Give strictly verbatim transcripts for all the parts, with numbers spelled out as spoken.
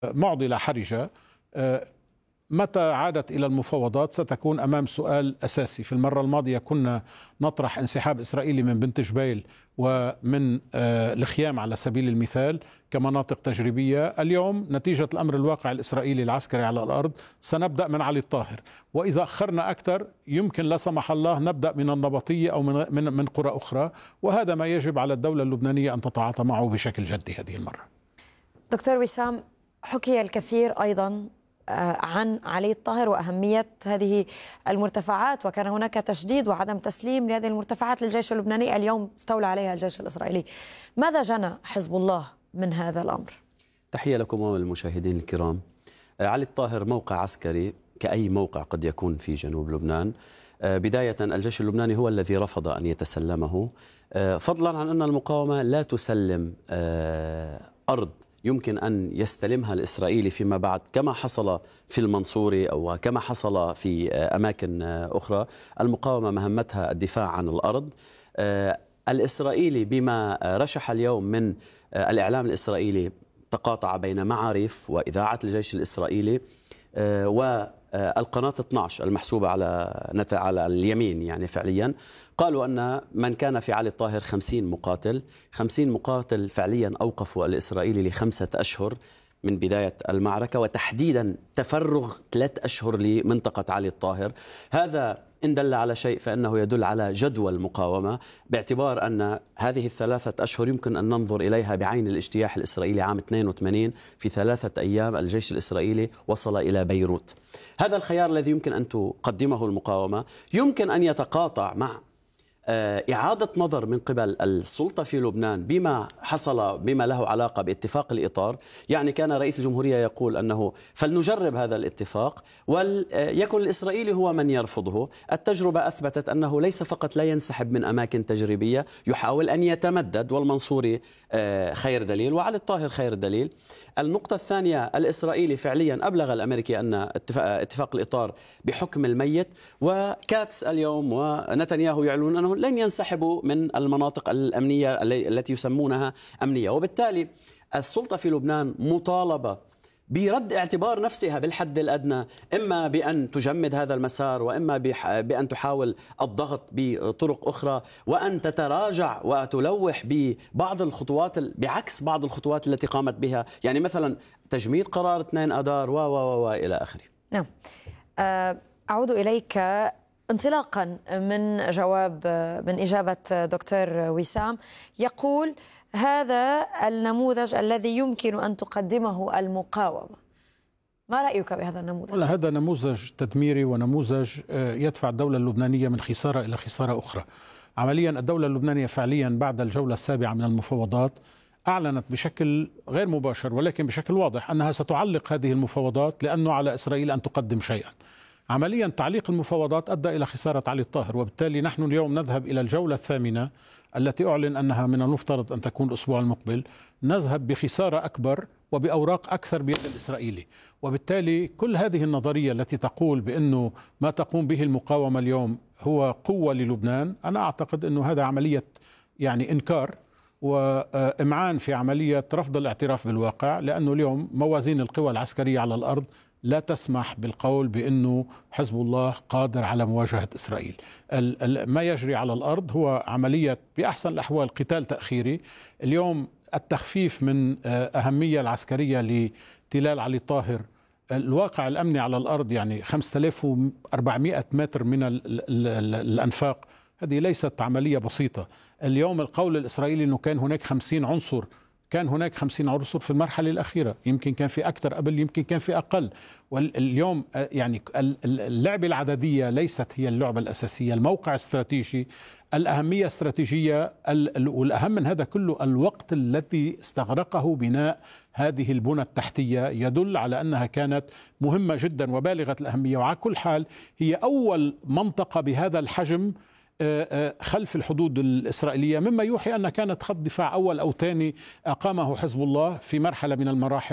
معضلة حرجة. متى عادت إلى المفاوضات ستكون أمام سؤال أساسي. في المرة الماضية كنا نطرح انسحاب إسرائيلي من بنت جبيل ومن الخيام على سبيل المثال كمناطق تجريبية. اليوم نتيجة الأمر الواقع الإسرائيلي العسكري على الأرض سنبدأ من علي الطاهر، وإذا أخرنا أكثر يمكن لا سمح الله نبدأ من النبطية أو من, من, من قرى أخرى، وهذا ما يجب على الدولة اللبنانية أن تتعاطى معه بشكل جدي هذه المرة. دكتور وسام، حكي الكثير أيضا عن علي الطاهر وأهمية هذه المرتفعات، وكان هناك تشديد وعدم تسليم لهذه المرتفعات للجيش اللبناني، اليوم استولى عليها الجيش الإسرائيلي. ماذا جنى حزب الله من هذا الأمر؟ تحية لكم والمشاهدين الكرام. علي الطاهر موقع عسكري كأي موقع قد يكون في جنوب لبنان. بداية الجيش اللبناني هو الذي رفض أن يتسلمه، فضلا عن أن المقاومة لا تسلم أرض يمكن أن يستلمها الإسرائيلي فيما بعد، كما حصل في المنصوري أو كما حصل في أماكن أخرى. المقاومة مهمتها الدفاع عن الأرض. الإسرائيلي بما رشح اليوم من الإعلام الإسرائيلي تقاطع بين معارف وإذاعة الجيش الإسرائيلي والقناة اثني عشر المحسوبة على على اليمين، يعني فعليا قالوا أن من كان في علي الطاهر خمسين مقاتل خمسين مقاتل فعليا أوقفوا الإسرائيلي لخمسة أشهر من بداية المعركة، وتحديدا تفرغ ثلاث أشهر لمنطقة علي الطاهر. هذا إن دل على شيء فإنه يدل على جدوى المقاومة، باعتبار أن هذه الثلاثة أشهر يمكن أن ننظر إليها بعين الاجتياح الإسرائيلي. عام اثنين وثمانين في ثلاثة أيام الجيش الإسرائيلي وصل إلى بيروت. هذا الخيار الذي يمكن أن تقدمه المقاومة يمكن أن يتقاطع مع إعادة نظر من قبل السلطة في لبنان بما حصل، بما له علاقة باتفاق الإطار. يعني كان رئيس الجمهورية يقول أنه فلنجرب هذا الاتفاق وليكن الإسرائيلي هو من يرفضه. التجربة أثبتت أنه ليس فقط لا ينسحب من أماكن تجريبية، يحاول أن يتمدد، والمنصوري خير دليل وعلي الطاهر خير دليل. النقطة الثانية، الإسرائيلي فعليا أبلغ الأمريكي أن اتفاق, اتفاق الإطار بحكم الميت، وكاتس اليوم ونتنياهو يعلنون أنه لن ينسحبوا من المناطق الأمنية التي يسمونها أمنية. وبالتالي السلطة في لبنان مطالبة برد اعتبار نفسها بالحد الأدنى، إما بأن تجمد هذا المسار، وإما بأن تحاول الضغط بطرق أخرى، وأن تتراجع وتلوح ببعض الخطوات بعكس بعض الخطوات التي قامت بها، يعني مثلا تجميد قرار اثنين أذار و و و إلى آخره. نعم. أعود إليك انطلاقا من جواب من إجابة دكتور وسام، يقول هذا النموذج الذي يمكن أن تقدمه المقاومة. ما رأيك بهذا النموذج؟ ولا هذا نموذج تدميري ونموذج يدفع الدولة اللبنانية من خسارة إلى خسارة أخرى. عمليا الدولة اللبنانية فعليا بعد الجولة السابعة من المفاوضات أعلنت بشكل غير مباشر ولكن بشكل واضح أنها ستعلق هذه المفاوضات، لأنه على إسرائيل أن تقدم شيئا. عمليا تعليق المفاوضات أدى إلى خسارة علي الطاهر، وبالتالي نحن اليوم نذهب إلى الجولة الثامنة التي أعلن أنها من المفترض أن تكون الأسبوع المقبل، نذهب بخسارة أكبر وبأوراق أكثر بيد الإسرائيلي. وبالتالي كل هذه النظرية التي تقول بأنه ما تقوم به المقاومة اليوم هو قوة للبنان، أنا أعتقد أنه هذا عملية يعني إنكار وإمعان في عملية رفض الاعتراف بالواقع، لأنه اليوم موازين القوى العسكرية على الأرض لا تسمح بالقول بأنه حزب الله قادر على مواجهة إسرائيل. ما يجري على الأرض هو عملية بأحسن الأحوال قتال تأخيري. اليوم التخفيف من أهمية العسكرية لتلال علي الطاهر، الواقع الأمني على الأرض يعني خمسة آلاف وأربعمائة متر من الأنفاق، هذه ليست عملية بسيطة. اليوم القول الإسرائيلي أنه كان هناك خمسين عنصر، كان هناك خمسين عنصر في المرحلة الأخيرة، يمكن كان في أكثر قبل، يمكن كان في أقل. واليوم يعني اللعبة العددية ليست هي اللعبة الأساسية. الموقع استراتيجي، الأهمية استراتيجية، والأهم من هذا كله الوقت الذي استغرقه بناء هذه البنى التحتية يدل على أنها كانت مهمة جدا وبالغة الأهمية. وعلى كل حال هي أول منطقة بهذا الحجم خلف الحدود الإسرائيلية، مما يوحي أن كانت خط دفاع أول أو ثاني أقامه حزب الله في مرحلة من المراحل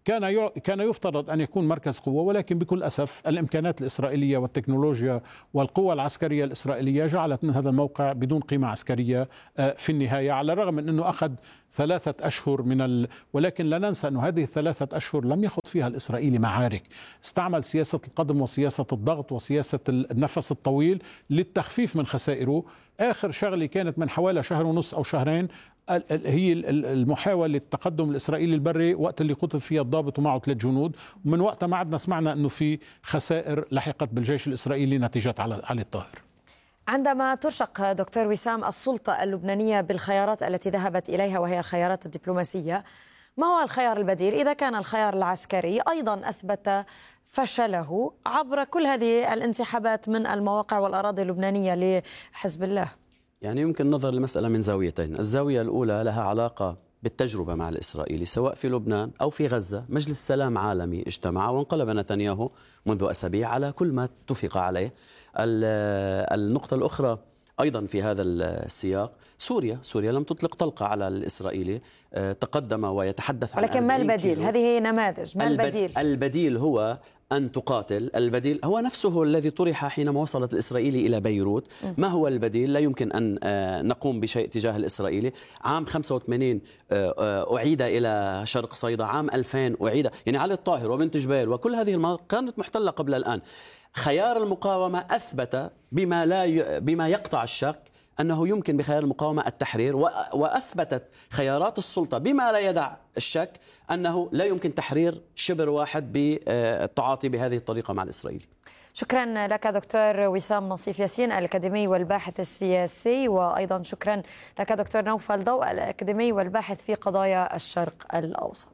كان كان يفترض أن يكون مركز قوة، ولكن بكل أسف الإمكانات الإسرائيلية والتكنولوجيا والقوة العسكرية الإسرائيلية جعلت من هذا الموقع بدون قيمة عسكرية في النهاية، على الرغم من أنه أخذ ثلاثة أشهر من ال... ولكن لا ننسى أن هذه الثلاثة أشهر لم يخض فيها الإسرائيلي معارك، استعمل سياسة القدم وسياسة الضغط وسياسة النفس الطويل للتخفيف من خسائره. آخر شغلة كانت من حوالي شهر ونص أو شهرين هي المحاولة التقدم الإسرائيلي البري وقت اللي قتل فيها الضابط ومعه ثلاث جنود، ومن وقتها ما عدنا سمعنا أنه في خسائر لحقت بالجيش الإسرائيلي نتيجة علي الطاهر. عندما ترشق دكتور وسام السلطة اللبنانية بالخيارات التي ذهبت إليها وهي الخيارات الدبلوماسية، ما هو الخيار البديل إذا كان الخيار العسكري أيضا أثبت فشله عبر كل هذه الانسحابات من المواقع والأراضي اللبنانية لحزب الله؟ يعني يمكن النظر للمسألة من زاويتين. الزاوية الأولى لها علاقة بالتجربة مع الإسرائيلي سواء في لبنان أو في غزة. مجلس سلام عالمي اجتمع وانقلب نتنياهو منذ أسابيع على كل ما اتفق عليه. النقطة الأخرى أيضا في هذا السياق سوريا سوريا لم تطلق طلقة على الإسرائيلي، تقدم ويتحدث عن ولكن ما البديل؟ هذه هي نماذج. ما البديل؟ البديل هو أن تقاتل. البديل هو نفسه الذي طرح حينما وصلت الإسرائيلي إلى بيروت. ما هو البديل؟ لا يمكن أن نقوم بشيء تجاه الإسرائيلي. عام خمسة وثمانين أعيد إلى شرق صيدا، عام ألفين أعيد، يعني علي الطاهر وبنت جبيل وكل هذه المناطق كانت محتلة قبل الآن. خيار المقاومة أثبت بما لا ي... بما يقطع الشك أنه يمكن بخيار المقاومة التحرير، وأثبتت خيارات السلطة بما لا يدع الشك أنه لا يمكن تحرير شبر واحد بالتعاطي بهذه الطريقة مع الإسرائيلي. شكرا لك دكتور وسام نصيف ياسين الأكاديمي والباحث السياسي، وأيضا شكرا لك دكتور نوفل ضوء الأكاديمي والباحث في قضايا الشرق الأوسط.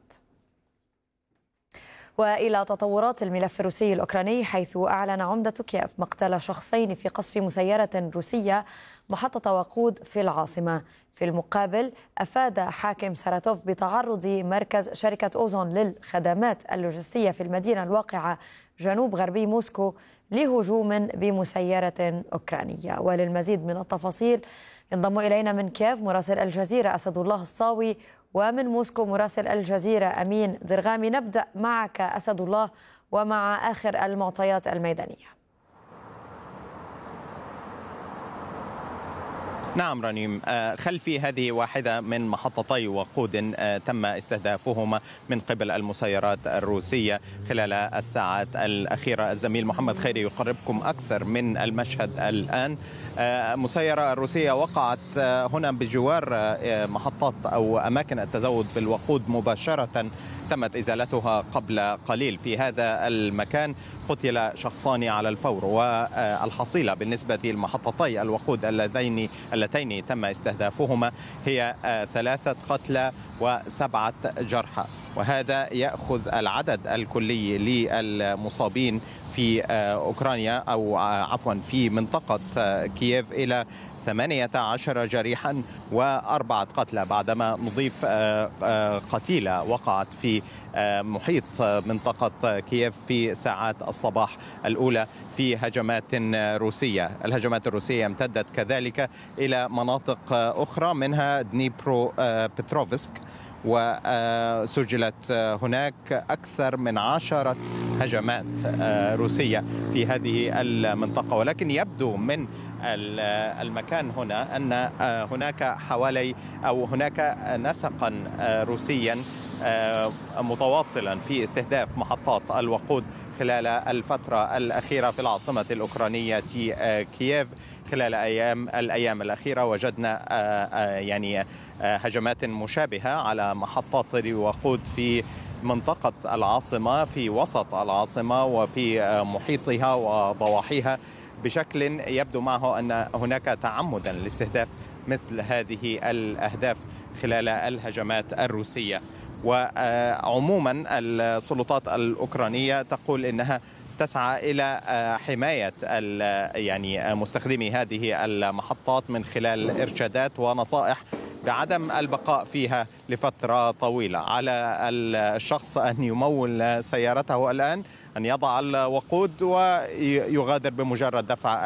وإلى تطورات الملف الروسي الأوكراني، حيث أعلن عمدة كييف مقتل شخصين في قصف مسيرة روسية محطة وقود في العاصمة. في المقابل أفاد حاكم ساراتوف بتعرض مركز شركة أوزون للخدمات اللوجستية في المدينة الواقعة جنوب غربي موسكو لهجوم بمسيرة أوكرانية. وللمزيد من التفاصيل ينضم إلينا من كييف مراسل الجزيرة أسد الله الصاوي، ومن موسكو مراسل الجزيرة أمين درغامي. نبدأ معك أسد الله ومع آخر المعطيات الميدانية. نعم رنيم، خلفي هذه واحدة من محطتي وقود تم استهدافهما من قبل المسيرات الروسية خلال الساعات الأخيرة. الزميل محمد خيري يقربكم أكثر من المشهد الآن. مسيرة روسية وقعت هنا بجوار محطات أو أماكن التزود بالوقود مباشرة، تمت إزالتها قبل قليل. في هذا المكان قتل شخصان على الفور، والحصيلة بالنسبة لمحطتي الوقود اللذين اللتين تم استهدافهما هي ثلاثة قتلى وسبعة جرحى، وهذا يأخذ العدد الكلي للمصابين في أوكرانيا أو عفوا في منطقة كييف إلى ثمانية عشر جريحا وأربعة قتلى، بعدما نضيف قتيلة وقعت في محيط منطقة كييف في ساعات الصباح الأولى في هجمات روسية. الهجمات الروسية امتدت كذلك إلى مناطق أخرى منها دنيبرو بتروفسك، وسجلت هناك أكثر من عشرة هجمات روسية في هذه المنطقة. ولكن يبدو من المكان هنا أن هناك حوالي أو هناك نسقا روسيا متواصلا في استهداف محطات الوقود خلال الفترة الأخيرة في العاصمة الأوكرانية كييف. خلال أيام الأيام الأخيرة وجدنا يعني هجمات مشابهة على محطات الوقود في منطقة العاصمة، في وسط العاصمة وفي محيطها وضواحيها، بشكل يبدو معه أن هناك تعمدا لاستهداف مثل هذه الأهداف خلال الهجمات الروسية. وعموما السلطات الأوكرانية تقول إنها تسعى إلى حماية يعني مستخدمي هذه المحطات من خلال إرشادات ونصائح بعدم البقاء فيها لفترة طويلة. على الشخص أن يمول سيارته الآن، أن يضع الوقود ويغادر بمجرد دفع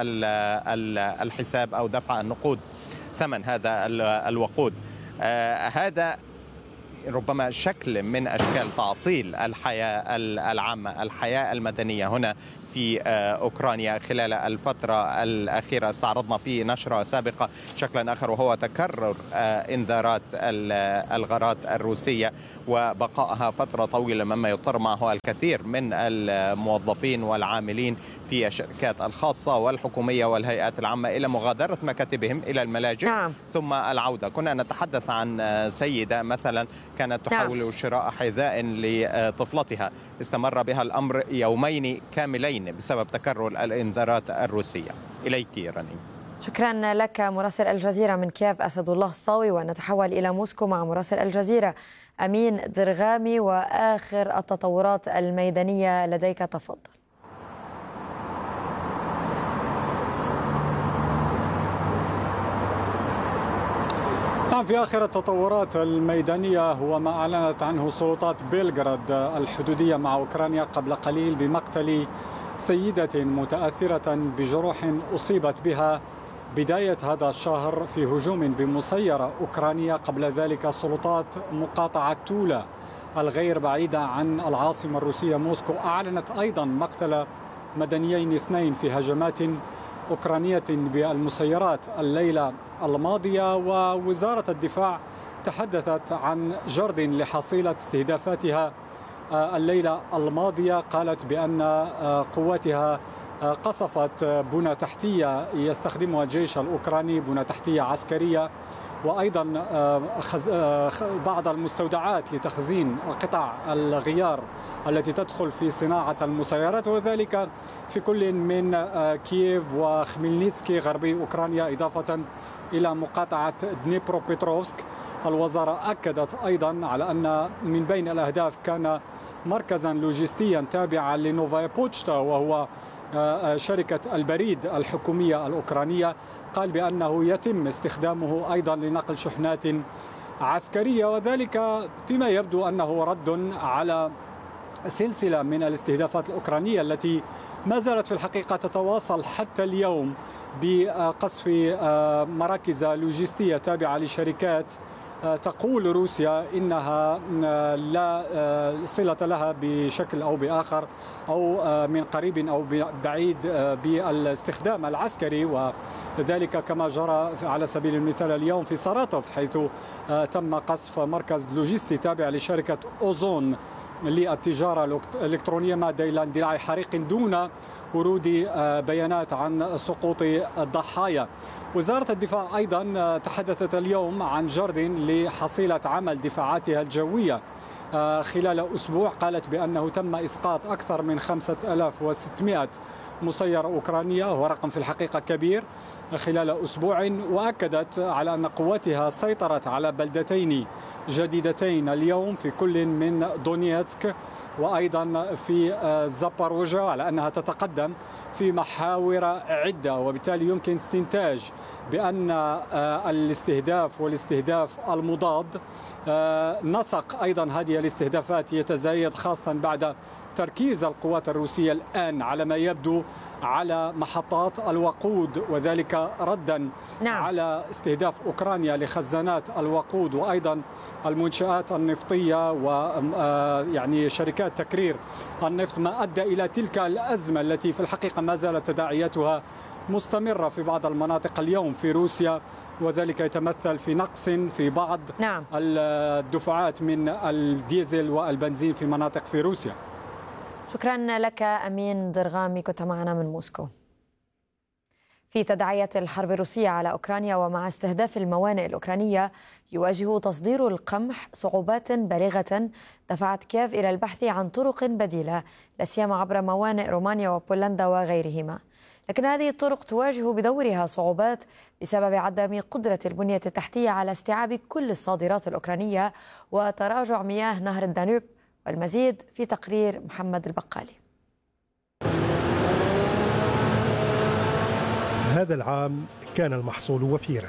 الحساب أو دفع النقود ثمن هذا الوقود. هذا ربما شكل من أشكال تعطيل الحياة العامة، الحياة المدنية هنا في أوكرانيا خلال الفترة الأخيرة. استعرضنا في نشرة سابقة شكلا آخر وهو تكرر إنذارات الغارات الروسية وبقائها فترة طويلة، مما يضطر معه الكثير من الموظفين والعاملين في الشركات الخاصة والحكومية والهيئات العامة إلى مغادرة مكاتبهم إلى الملاجئ نعم. ثم العودة. كنا نتحدث عن سيدة مثلا كانت تحاول نعم. شراء حذاء لطفلتها، استمر بها الأمر يومين كاملين بسبب تكرر الإنذارات الروسية. إليك رنين. شكرا لك مراسل الجزيرة من كييف أسد الله الصاوي. ونتحول إلى موسكو مع مراسل الجزيرة أمين درغامي وآخر التطورات الميدانية لديك، تفضل. نعم، في آخر التطورات الميدانية هو ما أعلنت عنه سلطات بيلغراد الحدودية مع أوكرانيا قبل قليل بمقتل سيدة متأثرة بجروح أصيبت بها بداية هذا الشهر في هجوم بمسيرة أوكرانية. قبل ذلك سلطات مقاطعة تولا الغير بعيدة عن العاصمة الروسية موسكو أعلنت أيضا مقتل مدنيين اثنين في هجمات أوكرانية بالمسيرات الليلة الماضية. ووزارة الدفاع تحدثت عن جرد لحصيلة استهدافاتها الليلة الماضية، قالت بأن قواتها قصفت بنى تحتية يستخدمها الجيش الأوكراني، بنى تحتية عسكرية، وأيضا بعض المستودعات لتخزين قطع الغيار التي تدخل في صناعة المسيرات، وذلك في كل من كييف وخميلنيتسكي غربي أوكرانيا إضافة إلى مقاطعة دنيبروبيتروفسك. الوزارة أكدت أيضا على أن من بين الأهداف كان مركزا لوجستيا تابعا لنوفايا بوتشتا وهو شركة البريد الحكومية الأوكرانية. قال بأنه يتم استخدامه أيضا لنقل شحنات عسكرية، وذلك فيما يبدو أنه رد على سلسلة من الاستهدافات الأوكرانية التي ما زالت في الحقيقة تتواصل حتى اليوم بقصف مراكز لوجستية تابعة لشركات تقول روسيا إنها لا صلة لها بشكل أو بآخر أو من قريب أو بعيد بالاستخدام العسكري، وذلك كما جرى على سبيل المثال اليوم في ساراتوف، حيث تم قصف مركز لوجستي تابع لشركة أوزون للتجارة الإلكترونية ما إلى اندلاع حريق دون ورود بيانات عن سقوط الضحايا. وزارة الدفاع أيضا تحدثت اليوم عن جرد لحصيلة عمل دفاعاتها الجوية خلال أسبوع. قالت بأنه تم إسقاط أكثر من خمسة آلاف وستمائة مسيرة أوكرانية، وهو رقم في الحقيقة كبير خلال أسبوع. وأكدت على أن قواتها سيطرت على بلدتين جديدتين اليوم في كل من دونيتسك وأيضا في زاباروجا، على أنها تتقدم في محاور عدة، وبالتالي يمكن استنتاج بأن الاستهداف والاستهداف المضاد نسق أيضا هذه الاستهدافات يتزايد، خاصة بعد تركيز القوات الروسية الآن على ما يبدو على محطات الوقود، وذلك ردا نعم. على استهداف أوكرانيا لخزانات الوقود وأيضا المنشآت النفطية ويعني شركات تكرير النفط، ما أدى إلى تلك الأزمة التي في الحقيقة ما زالت تداعياتها مستمرة في بعض المناطق اليوم في روسيا، وذلك يتمثل في نقص في بعض نعم. الدفعات من الديزل والبنزين في مناطق في روسيا. شكرا لك أمين درغامي، كنت معنا من موسكو. في تداعيات الحرب الروسية على أوكرانيا ومع استهداف الموانئ الأوكرانية، يواجه تصدير القمح صعوبات بالغة دفعت كييف إلى البحث عن طرق بديلة، لا سيما عبر موانئ رومانيا وبولندا وغيرهما. لكن هذه الطرق تواجه بدورها صعوبات بسبب عدم قدرة البنية التحتية على استيعاب كل الصادرات الأوكرانية وتراجع مياه نهر الدانوب. والمزيد في تقرير محمد البقالي. هذا العام كان المحصول وفيرا،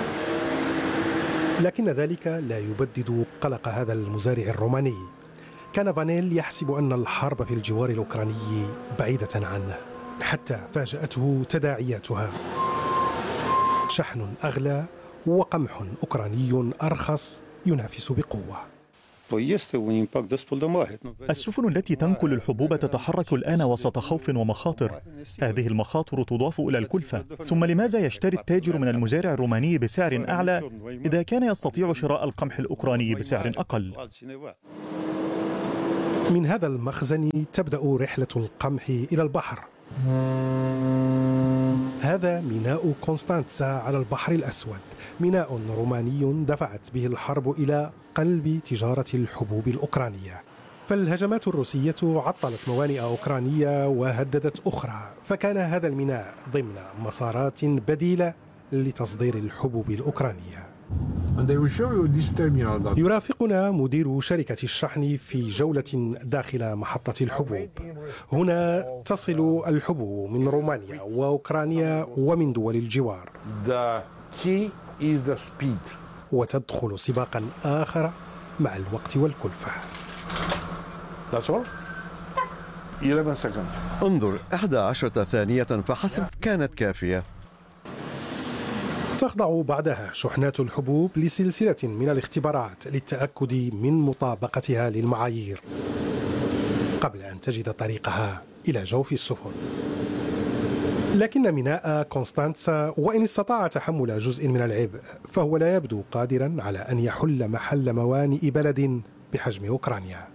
لكن ذلك لا يبدد قلق هذا المزارع الروماني. كان فانيل يحسب أن الحرب في الجوار الأوكراني بعيدة عنه، حتى فاجأته تداعياتها: شحن أغلى وقمح أوكراني أرخص ينافس بقوة. السفن التي تنقل الحبوب تتحرك الآن وسط خوف ومخاطر. هذه المخاطر تضاف إلى الكلفة. ثم لماذا يشتري التاجر من المزارع الروماني بسعر أعلى إذا كان يستطيع شراء القمح الأوكراني بسعر أقل؟ من هذا المخزن تبدأ رحلة القمح إلى البحر. هذا ميناء كونستانتسا على البحر الأسود، ميناء روماني دفعت به الحرب إلى قلب تجارة الحبوب الأوكرانية. فالهجمات الروسية عطلت موانئ أوكرانية وهددت أخرى، فكان هذا الميناء ضمن مسارات بديلة لتصدير الحبوب الأوكرانية. يرافقنا مدير شركة الشحن في جولة داخل محطة الحبوب. هنا تصل الحبوب من رومانيا وأوكرانيا ومن دول الجوار، وتدخل سباقا آخر مع الوقت والكلفة. انظر، إحدى عشرة ثانية فحسب كانت كافية. تخضع بعدها شحنات الحبوب لسلسلة من الاختبارات للتأكد من مطابقتها للمعايير قبل أن تجد طريقها إلى جوف السفن. لكن ميناء كونستانتسا وإن استطاع تحمل جزء من العبء، فهو لا يبدو قادرا على أن يحل محل موانئ بلد بحجم أوكرانيا.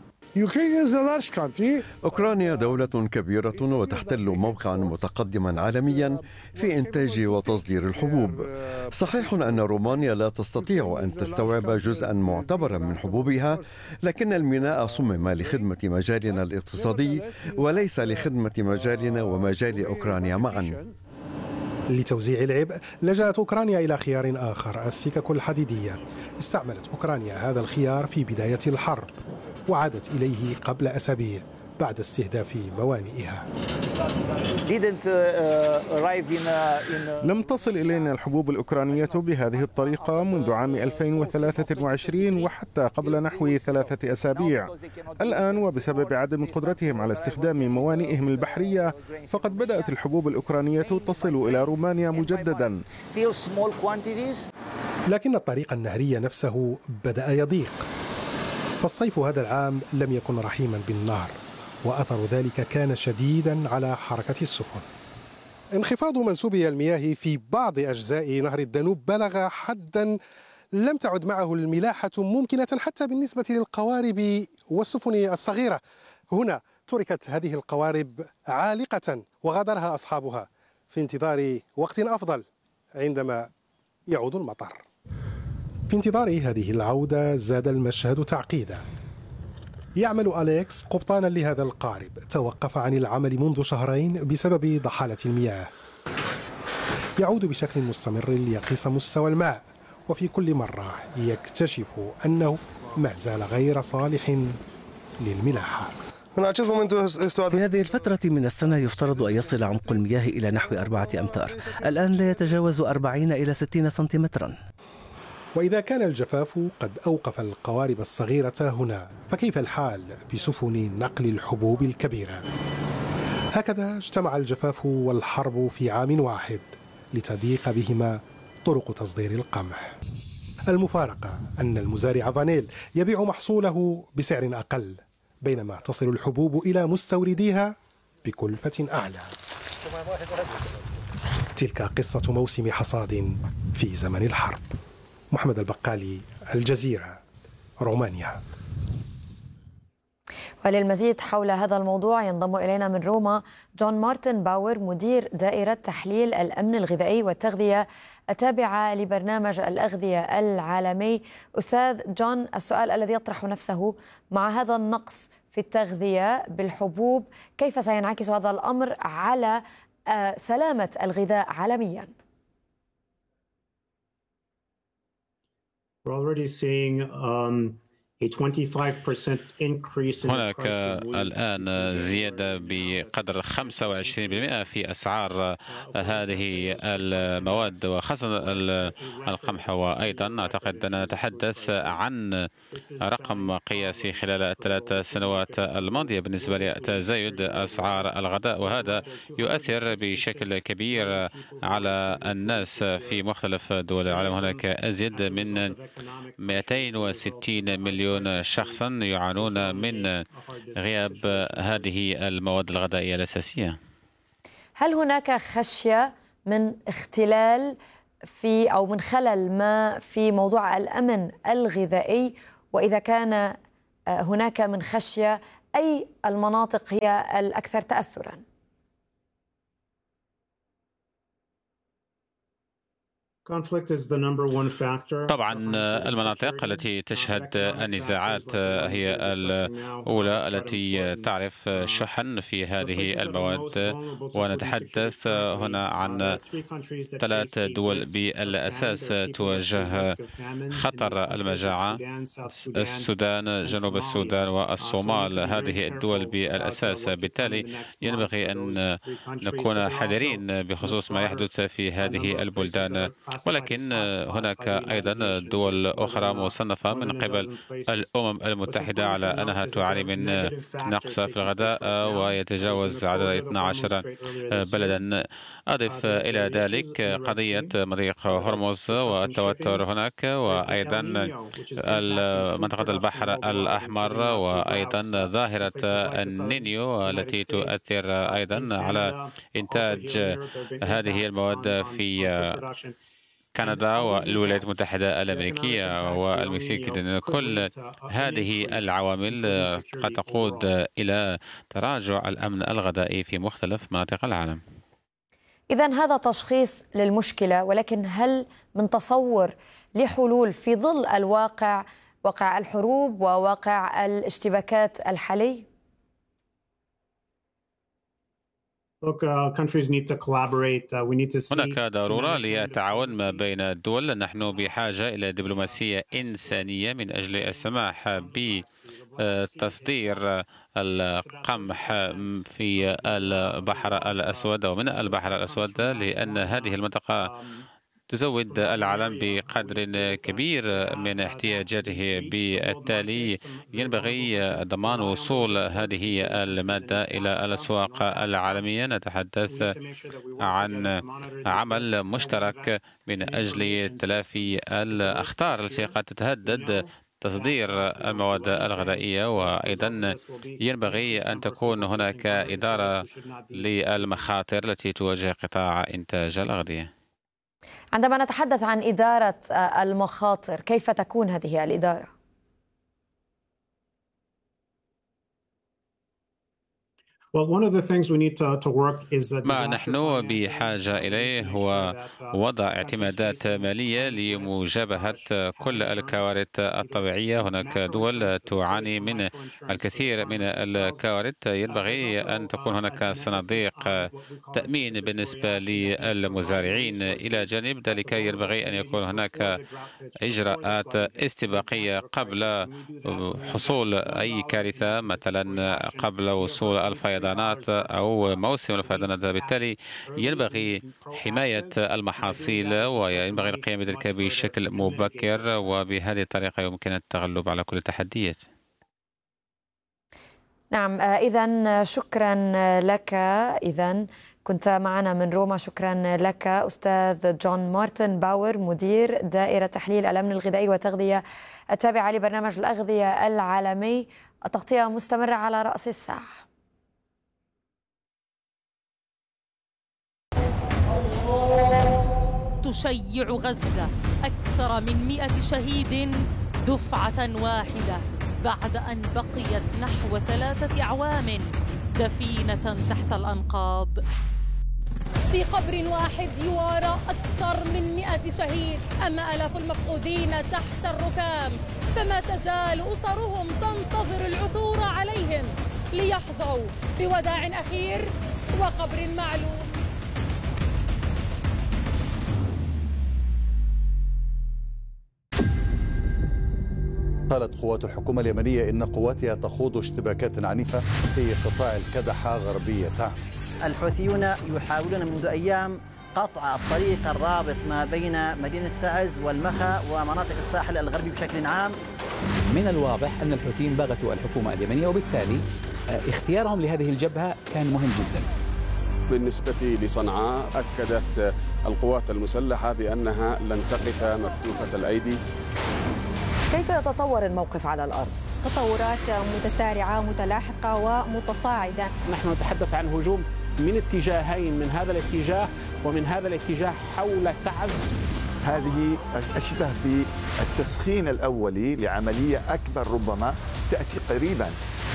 أوكرانيا دولة كبيرة وتحتل موقعا متقدما عالميا في إنتاج وتصدير الحبوب. صحيح أن رومانيا لا تستطيع أن تستوعب جزءا معتبرا من حبوبها، لكن الميناء صمم لخدمة مجالنا الاقتصادي وليس لخدمة مجالنا ومجال أوكرانيا معا. لتوزيع العبء لجأت أوكرانيا إلى خيار آخر، السكك الحديدية. استعملت أوكرانيا هذا الخيار في بداية الحرب وعادت إليه قبل أسابيع بعد استهداف موانئها. لم تصل إلينا الحبوب الأوكرانية بهذه الطريقة منذ عام ألفين وثلاثة وعشرين وحتى قبل نحو ثلاثة أسابيع. الآن وبسبب عدم قدرتهم على استخدام موانئهم البحرية، فقد بدأت الحبوب الأوكرانية تصل إلى رومانيا مجددا. لكن الطريق النهري نفسه بدأ يضيق. فالصيف هذا العام لم يكن رحيما بالنار، وأثر ذلك كان شديدا على حركة السفن. انخفاض منسوبي المياه في بعض أجزاء نهر الدانوب بلغ حدا لم تعد معه الملاحة ممكنة حتى بالنسبة للقوارب والسفن الصغيرة. هنا تركت هذه القوارب عالقة وغادرها أصحابها في انتظار وقت أفضل عندما يعود المطر. في انتظار هذه العودة زاد المشهد تعقيدا. يعمل أليكس قبطانا لهذا القارب، توقف عن العمل منذ شهرين بسبب ضحالة المياه. يعود بشكل مستمر ليقيس مستوى الماء، وفي كل مرة يكتشف أنه ما زال غير صالح للملاحة. في هذه الفترة من السنة يفترض أن يصل عمق المياه إلى نحو أربعة أمتار، الآن لا يتجاوز أربعين إلى ستين سنتيمترا. وإذا كان الجفاف قد أوقف القوارب الصغيرة هنا، فكيف الحال بسفن نقل الحبوب الكبيرة؟ هكذا اجتمع الجفاف والحرب في عام واحد لتضيق بهما طرق تصدير القمح. المفارقة أن المزارع فانيل يبيع محصوله بسعر أقل، بينما تصل الحبوب إلى مستورديها بكلفة أعلى. تلك قصة موسم حصاد في زمن الحرب. محمد البقالي، الجزيرة، رومانيا. وللمزيد حول هذا الموضوع ينضم إلينا من روما جون مارتن باور، مدير دائرة تحليل الأمن الغذائي والتغذية التابعة لبرنامج الأغذية العالمي. أستاذ جون، السؤال الذي يطرح نفسه مع هذا النقص في التغذية بالحبوب، كيف سينعكس هذا الأمر على سلامة الغذاء عالمياً؟ We're already seeing um, a twenty-five percent increase in هناك الآن زيادة بقدر خمسة وعشرين بالمئة في أسعار هذه المواد وخاصة القمح. وأيضا أعتقد أن نتحدث عن رقم قياسي خلال الثلاث سنوات الماضية بالنسبة لتزايد أسعار الغذاء، وهذا يؤثر بشكل كبير على الناس في مختلف دول العالم. هناك أزيد من مئتين وستين مليون مليون شخصا يعانون من غياب هذه المواد الغذائية الأساسية. هل هناك خشية من اختلال في أو من خلل ما في موضوع الأمن الغذائي؟ وإذا كان هناك من خشية، أي المناطق هي الأكثر تأثراً؟ طبعا المناطق التي تشهد النزاعات هي الأولى التي تعرف شحا في هذه المواد، ونتحدث هنا عن ثلاث دول بالأساس تواجه خطر المجاعة: السودان، جنوب السودان، والصومال. هذه الدول بالأساس، بالتالي ينبغي أن نكون حذرين بخصوص ما يحدث في هذه البلدان. ولكن هناك أيضا دول أخرى مصنفة من قبل الأمم المتحدة على أنها تعاني من نقص في الغذاء ويتجاوز عدد اثني عشر بلدا. أضف إلى ذلك قضية مضيق هرمز والتوتر هناك، وأيضا منطقة البحر الأحمر، وأيضا ظاهرة النينيو التي تؤثر أيضا على إنتاج هذه المواد في كندا والولايات المتحدة الأمريكية والمكسيك. كل هذه العوامل قد تقود إلى تراجع الأمن الغذائي في مختلف مناطق العالم. إذن هذا تشخيص للمشكلة، ولكن هل من تصور لحلول في ظل الواقع، واقع الحروب وواقع الاشتباكات الحالي؟ هناك ضرورة للتعاون ما بين الدول. نحن بحاجة إلى دبلوماسية إنسانية من أجل السماح بتصدير القمح في البحر الأسود ومن البحر الأسود، لأن هذه المنطقة تزود العالم بقدر كبير من احتياجاته. بالتالي ينبغي ضمان وصول هذه المادة إلى الأسواق العالمية. نتحدث عن عمل مشترك من أجل تلافي الأخطار التي قد تتهدد تصدير المواد الغذائية، وأيضا ينبغي أن تكون هناك إدارة للمخاطر التي تواجه قطاع إنتاج الأغذية. عندما نتحدث عن إدارة المخاطر، كيف تكون هذه الإدارة؟ ما نحن بحاجة إليه هو وضع اعتمادات مالية لمجابهة كل الكوارث الطبيعية. هناك دول تعاني من الكثير من الكوارث. ينبغي أن تكون هناك صناديق تأمين بالنسبة للمزارعين. إلى جانب ذلك ينبغي أن يكون هناك إجراءات استباقية قبل حصول أي كارثة، مثلا قبل وصول الفيضانات أو موسم الفيضانات. بالتالي ينبغي حماية المحاصيل وينبغي القيام بذلك بشكل مبكر، وبهذه الطريقة يمكن التغلب على كل التحديات. نعم، إذن شكرا لك. إذن كنت معنا من روما. شكرا لك أستاذ جون مارتن باور، مدير دائرة تحليل الأمن الغذائي والتغذية التابعة لبرنامج الأغذية العالمي. التغطية مستمرة على رأس الساعة. تشيع غزة أكثر من مئة شهيد دفعة واحدة بعد أن بقيت نحو ثلاثة أعوام دفينة تحت الأنقاض. في قبر واحد يوارى أكثر من مئة شهيد، أما آلاف المفقودين تحت الركام، فما تزال أسرهم تنتظر العثور عليهم ليحظوا بوداع أخير وقبر معلوم. قالت قوات الحكومة اليمنية إن قواتها تخوض اشتباكات عنيفة في قطاع الكدحة غربية تعز. الحوثيون يحاولون منذ أيام قطع الطريق الرابط ما بين مدينة تعز والمخا ومناطق الساحل الغربي بشكل عام. من الواضح أن الحوثيين بغتوا الحكومة اليمنية، وبالتالي اختيارهم لهذه الجبهة كان مهم جدا. بالنسبة لصنعاء، أكدت القوات المسلحة بأنها لن تقف مكتوفة الأيدي. كيف يتطور الموقف على الأرض؟ تطورات متسارعة متلاحقة ومتصاعدة. نحن نتحدث عن هجوم من اتجاهين، من هذا الاتجاه ومن هذا الاتجاه حول تعز. هذه أشبه بالتسخين الأولي لعملية أكبر ربما تأتي قريبا.